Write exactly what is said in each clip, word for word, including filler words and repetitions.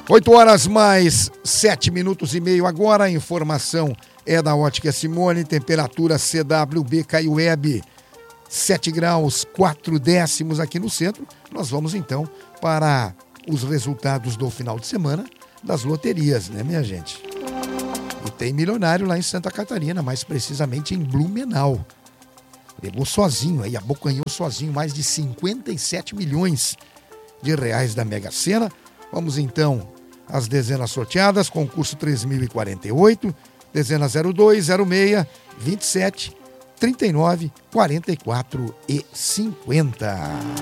oito horas mais sete minutos e meio agora. A informação é da Ótica Simone. Temperatura C W B Caiueb, sete graus, quatro décimos aqui no centro. Nós vamos então para os resultados do final de semana das loterias, né, minha gente? E tem milionário lá em Santa Catarina, mais precisamente em Blumenau. Levou sozinho, aí abocanhou sozinho mais de cinquenta e sete milhões de reais da Mega Sena. Vamos então às dezenas sorteadas, concurso três mil e quarenta e oito, dezena zero dois, zero seis, vinte e sete, trinta e nove, quarenta e quatro e cinquenta.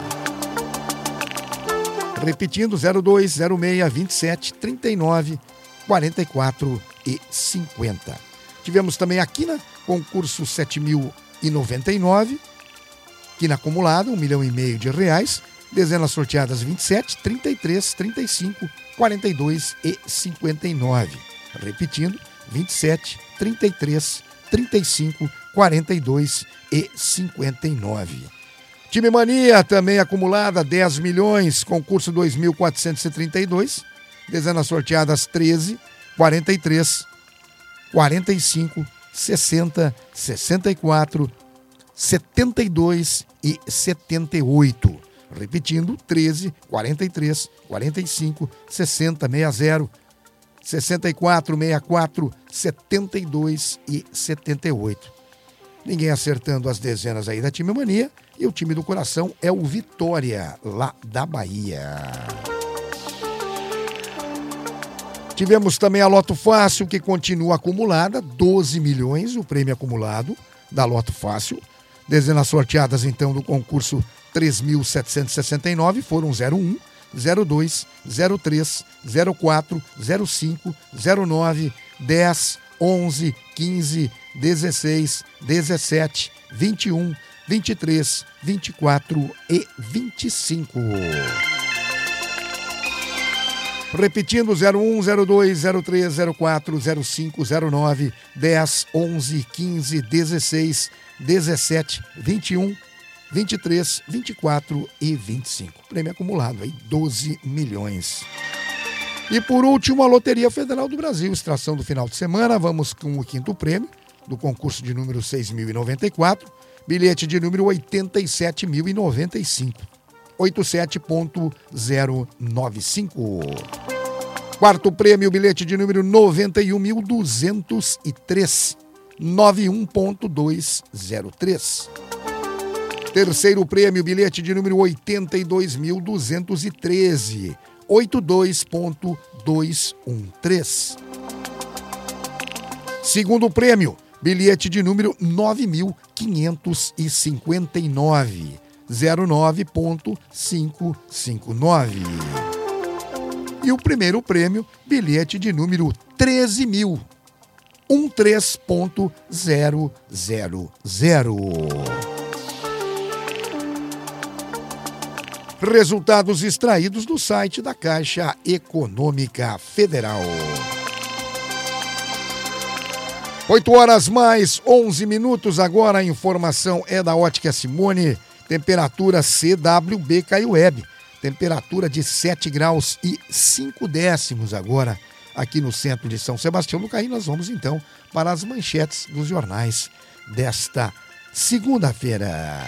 Repetindo, zero dois, zero seis, vinte e sete, trinta e nove, quarenta e quatro e cinquenta. Tivemos também a quina, concurso sete mil e noventa e nove, quina acumulada, um milhão e meio de reais, dezenas sorteadas vinte e sete, trinta e três, trinta e cinco, quarenta e dois e cinquenta e nove. Repetindo, vinte e sete, trinta e três, trinta e cinco, quarenta e dois e cinquenta e nove. Time Mania, também acumulada, dez milhões, concurso dois mil quatrocentos e trinta e dois, dezenas sorteadas treze, quarenta e três, quarenta e cinco, sessenta, sessenta e quatro, setenta e dois e setenta e oito. Repetindo, treze, quarenta e três, quarenta e cinco, sessenta, sessenta, sessenta e quatro, sessenta e quatro, setenta e dois e setenta e oito. Ninguém acertando as dezenas aí da Time Mania, e o time do coração é o Vitória, lá da Bahia. Tivemos também a Loto Fácil, que continua acumulada, doze milhões, o prêmio acumulado da Loto Fácil. Dezenas sorteadas, então, do concurso três mil setecentos e sessenta e nove foram zero um, zero dois, zero três, zero quatro, zero cinco, zero nove, dez, onze, quinze, dezesseis, dezessete, vinte e um, vinte e três, vinte e quatro e vinte e cinco. Repetindo, zero um, zero dois, zero três, zero quatro, zero cinco, zero nove, dez, onze, quinze, dezesseis, dezessete, vinte e um, vinte e três, vinte e quatro e vinte e cinco. Prêmio acumulado aí, doze milhões. E por último, a Loteria Federal do Brasil, extração do final de semana. Vamos com o quinto prêmio do concurso de número seis mil e noventa e quatro, bilhete de número oitenta e sete mil e noventa e cinco, oitenta e sete ponto zero nove cinco. Quarto prêmio, bilhete de número noventa e um mil duzentos e três, noventa e um ponto duzentos e três. Terceiro prêmio, bilhete de número oitenta e dois mil duzentos e treze, oitenta e dois ponto duzentos e treze. Segundo prêmio, bilhete de número nove mil quinhentos e cinquenta e nove, zero nove ponto quinhentos e cinquenta e nove. E o primeiro prêmio, bilhete de número treze mil, treze ponto zero zero zero. Resultados extraídos do site da Caixa Econômica Federal. oito horas mais onze minutos agora, a informação é da Ótica Simone. Temperatura C W B Caiueb, temperatura de sete graus e cinco décimos agora aqui no centro de São Sebastião do Caí. Nós vamos então para as manchetes dos jornais desta segunda-feira.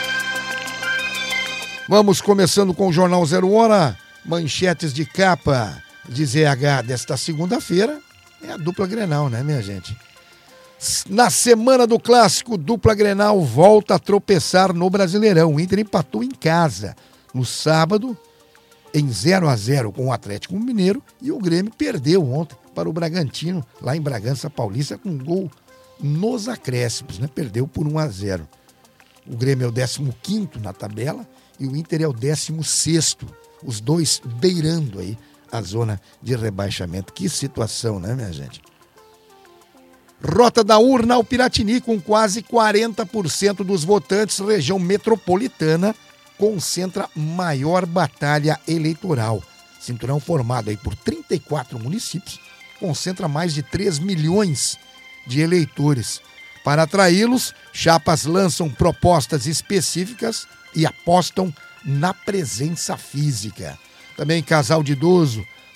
Vamos começando com o Jornal Zero Hora, manchetes de capa de Z H desta segunda-feira. É a dupla Grenal, né, minha gente? Na semana do clássico, dupla Grenal volta a tropeçar no Brasileirão. O Inter empatou em casa no sábado em zero a zero com o Atlético Mineiro e o Grêmio perdeu ontem para o Bragantino, lá em Bragança Paulista, com um gol nos acréscimos, né? Perdeu por um a zero. O Grêmio é o décimo quinto na tabela e o Inter é o décimo sexto. Os dois beirando aí a zona de rebaixamento. Que situação, né, minha gente? Rota da urna ao Piratini, com quase quarenta por cento dos votantes, região metropolitana concentra maior batalha eleitoral. Cinturão formado aí por trinta e quatro municípios, concentra mais de três milhões de eleitores. Para atraí-los, chapas lançam propostas específicas e apostam na presença física. Também casal de idoso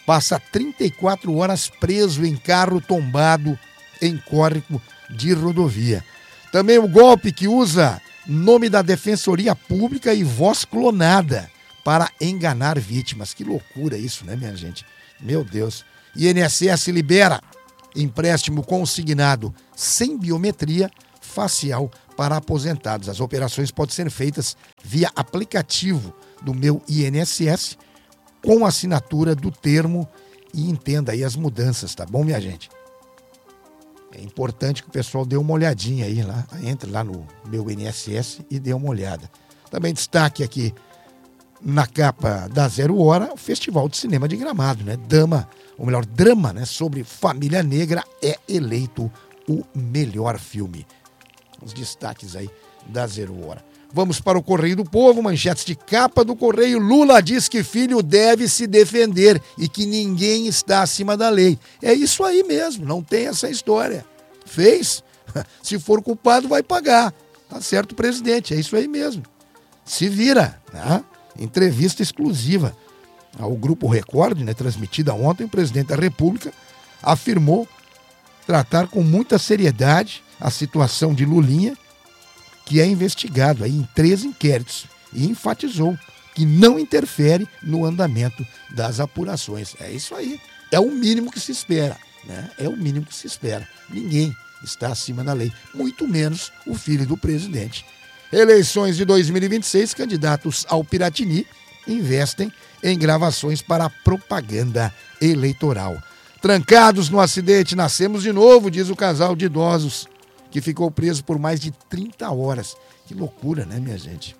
passa trinta e quatro horas preso em carro tombado em córrego de rodovia. Também o golpe que usa nome da Defensoria Pública e voz clonada para enganar vítimas. Que loucura isso, né, minha gente? Meu Deus. I N S S libera empréstimo consignado sem biometria facial para aposentados. As operações podem ser feitas via aplicativo do Meu I N S S com assinatura do termo e entenda aí as mudanças, tá bom, minha gente? É importante que o pessoal dê uma olhadinha aí, lá, entre lá no Meu I N S S e dê uma olhada. Também destaque aqui na capa da Zero Hora, o Festival de Cinema de Gramado, né? Dama, ou melhor, drama, né? Sobre família negra é eleito o melhor filme. Os destaques aí da Zero Hora. Vamos para o Correio do Povo, manchetes de capa do Correio. Lula diz que filho deve se defender e que ninguém está acima da lei. É isso aí mesmo, não tem essa história. Fez? Se for culpado, vai pagar. Tá certo, presidente, é isso aí mesmo. Se vira, tá? Entrevista exclusiva ao Grupo Record, né, transmitida ontem, o presidente da República afirmou tratar com muita seriedade a situação de Lulinha, que é investigado aí em três inquéritos, e enfatizou que não interfere no andamento das apurações. É isso aí, é o mínimo que se espera, né? É o mínimo que se espera. Ninguém está acima da lei, muito menos o filho do presidente. Eleições de dois mil e vinte e seis, candidatos ao Piratini investem em gravações para propaganda eleitoral. Trancados no acidente, nascemos de novo, diz o casal de idosos que ficou preso por mais de trinta horas. Que loucura, né, minha gente?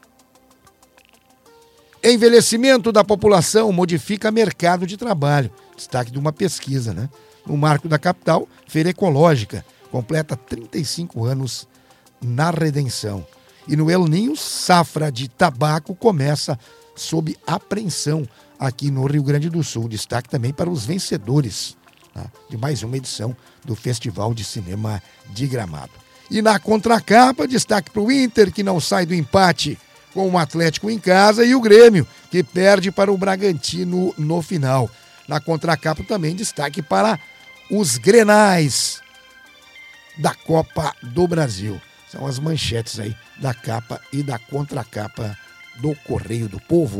Envelhecimento da população modifica mercado de trabalho. Destaque de uma pesquisa, né? No marco da capital, Feira Ecológica completa trinta e cinco anos na Redenção. E no El Ninho, safra de tabaco começa sob apreensão aqui no Rio Grande do Sul. Destaque também para os vencedores, tá, de mais uma edição do Festival de Cinema de Gramado. E na contracapa, destaque para o Inter, que não sai do empate com o Atlético em casa, e o Grêmio, que perde para o Bragantino no final. Na contracapa também destaque para os Grenais da Copa do Brasil. São as manchetes aí da capa e da contracapa do Correio do Povo.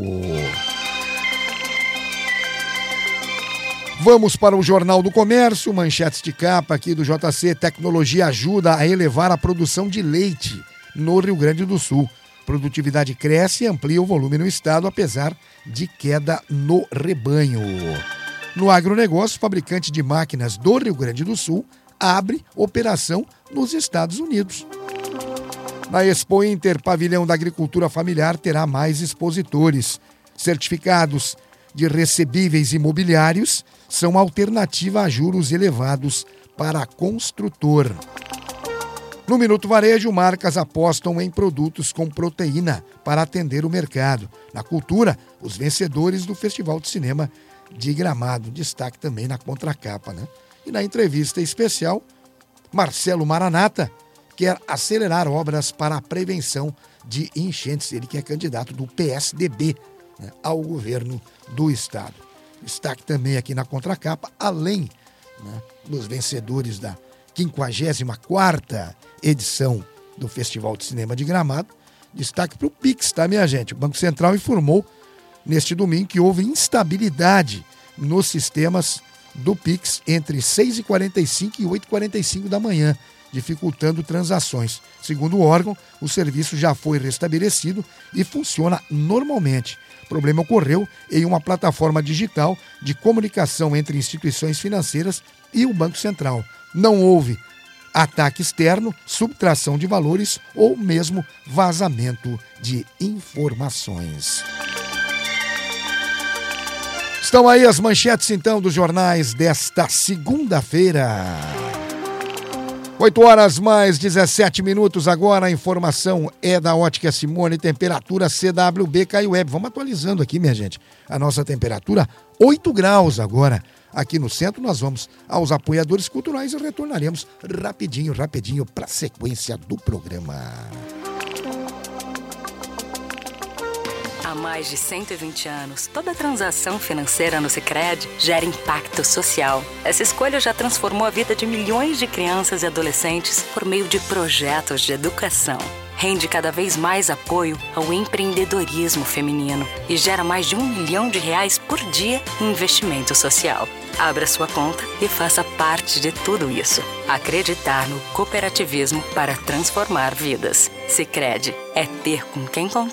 Vamos para o Jornal do Comércio, manchetes de capa aqui do J C. Tecnologia ajuda a elevar a produção de leite no Rio Grande do Sul. Produtividade cresce e amplia o volume no estado, apesar de queda no rebanho. No agronegócio, fabricante de máquinas do Rio Grande do Sul abre operação nos Estados Unidos. Na Expo Inter, pavilhão da agricultura familiar terá mais expositores. Certificados de recebíveis imobiliários são alternativa a juros elevados para construtor. No Minuto Varejo, marcas apostam em produtos com proteína para atender o mercado. Na cultura, os vencedores do Festival de Cinema de Gramado. Destaque também na contracapa, né? E na entrevista especial, Marcelo Maranata quer acelerar obras para a prevenção de enchentes. Ele que é candidato do P S D B, né, ao governo do estado. Destaque também aqui na contracapa, além, né, dos vencedores da quinquagésima quarta edição do Festival de Cinema de Gramado, destaque para o Pix, tá, minha gente? O Banco Central informou neste domingo que houve instabilidade nos sistemas do Pix entre seis e quarenta e cinco e oito e quarenta e cinco da manhã, dificultando transações. Segundo o órgão, o serviço já foi restabelecido e funciona normalmente. O problema ocorreu em uma plataforma digital de comunicação entre instituições financeiras e o Banco Central. Não houve ataque externo, subtração de valores ou mesmo vazamento de informações. Estão aí as manchetes, então, dos jornais desta segunda-feira. oito horas mais dezessete minutos agora, a informação é da Ótica Simone, temperatura C W B Caio Web. Vamos atualizando aqui, minha gente, a nossa temperatura, oito graus agora. Aqui no centro nós vamos aos apoiadores culturais e retornaremos rapidinho, rapidinho para a sequência do programa. Há mais de cento e vinte anos, toda transação financeira no Sicredi gera impacto social. Essa escolha já transformou a vida de milhões de crianças e adolescentes por meio de projetos de educação. Rende cada vez mais apoio ao empreendedorismo feminino e gera mais de um milhão de reais por dia em investimento social. Abra sua conta e faça parte de tudo isso. Acreditar no cooperativismo para transformar vidas. Sicredi é ter com quem contar.